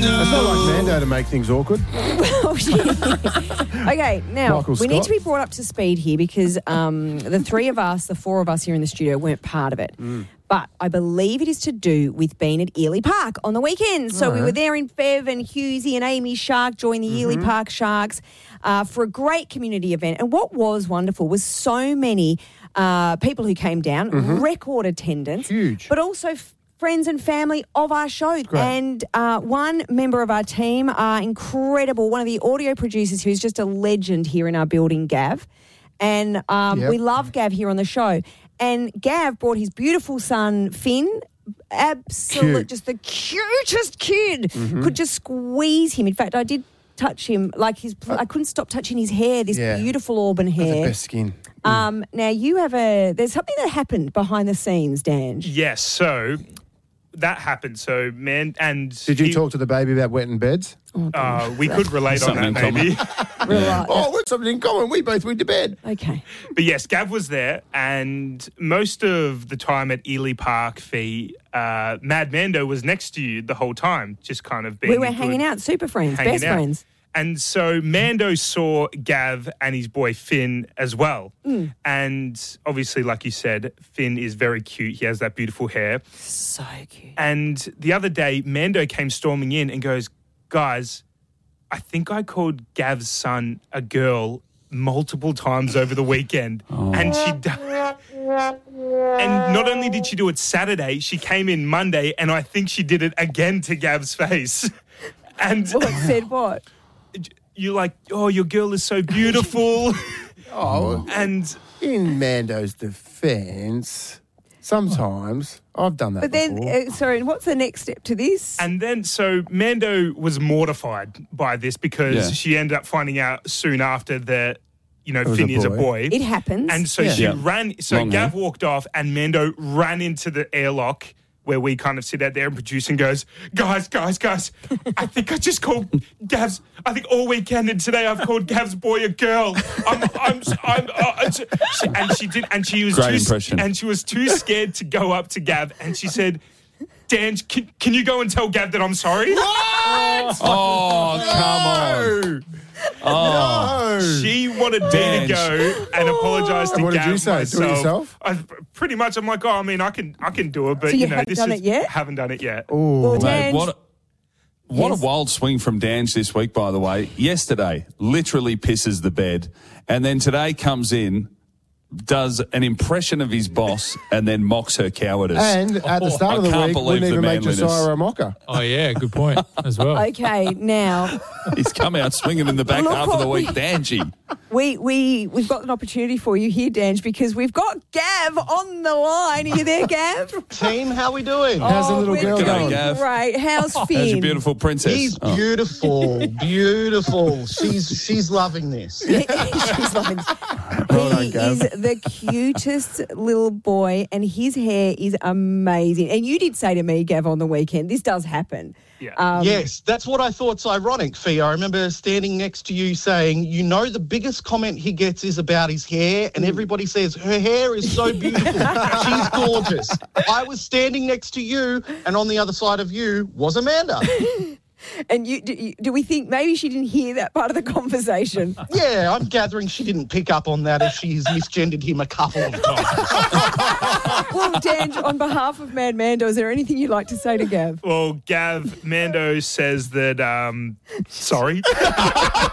It's not like Mando to make things awkward. Okay, now, Michael we need Scott. to be brought up to speed here because the four of us here in the studio weren't part of it. But I believe it is to do with being at Ely Park on the weekend. So we were there in Fev and Hughesy and Amy Shark joined the Ely Park Sharks for a great community event. And what was wonderful was so many people who came down, record attendance. Huge. But also friends and family of our show. Great. And one member of our team, incredible, one of the audio producers who's just a legend here in our building, Gav. And we love Gav here on the show. And Gav brought his beautiful son, Finn, Cute. just the cutest kid. Could just squeeze him. In fact, I did touch him, like I couldn't stop touching his hair, this beautiful auburn The hair. best skin. Now, you have there's something that happened behind the scenes, Dan. Yes, so that happened. So, Did you talk to the baby about wetting beds? we could relate on Something that, in maybe. Oh, we've something in common. We both went to bed. Okay. But yes, Gav was there, and most of the time at Ely Park, Mad Mando was next to you the whole time, just kind of being We were hanging out, super friends, hanging best out. friends. And so Mando saw Gav and his boy Finn as well. And obviously, like you said, Finn is very cute. He has that beautiful hair. So cute. And the other day, Mando came storming in and goes, guys, I think I called Gav's son a girl multiple times over the weekend. And and not only did she do it Saturday, she came in Monday, and I think she did it again to Gav's face. And What said what? you're like, oh, your girl is so beautiful. And In Mando's defence, sometimes I've done that But then, before. sorry, what's the next step to this? And then, so Mando was mortified by this because Yeah. she ended up finding out soon after that, was Finn a is a boy. boy. It happens. And so she ran. So Long Gav hair. walked off, and Mando ran into the airlock where we kind of sit out there and produce, and goes, guys, I think I just called Gav's. I think all weekend and today I've called Gav's boy a girl. And she did, and she was Great too, impression. and she was too scared to go up to Gav, and she said, Dan, can you go and tell Gav that I'm sorry? Oh, come on. No. She wanted me to Dan. go and apologise to And what did Gav you say? Do it myself. yourself? Pretty much, I'm like, I can do it, but So you haven't done it yet? Haven't done it yet. Well, Mate, Dan, what Yes. a wild swing from Dange this week, by the way. Yesterday, literally pisses the bed. And then today comes in, does an impression of his boss, and then mocks her cowardice. And at the start I of the can't week, believe wouldn't the even make manliness. Josiah a mocker. Oh, yeah, good point as well. okay, now He's come out swinging in the back Look half of the what week, Dangy. we've got an opportunity for you here, Dange, because we've got Gav on the line. Are you there, Gav? Team, how we doing? How's the little we're girl G'day, going? Gav. Great. How's Finn? How's your beautiful princess? He's Oh. beautiful, beautiful. She's loving this. She's like, Well done, he Gav. is the cutest little boy, and his hair is amazing. And you did say to me, Gav, on the weekend, this does happen. Yeah. Yes, that's what I thought's ironic, Fee. I remember standing next to you saying, the biggest comment he gets is about his hair, and everybody says, her hair is so beautiful. She's gorgeous. I was standing next to you, and on the other side of you was Amanda. And do we think maybe she didn't hear that part of the conversation? Yeah, I'm gathering she didn't pick up on that if she's misgendered him a couple of times. Well, Dan, on behalf of Mad Mando, is there anything you'd like to say to Gav? Well, Gav, Mando says that, sorry.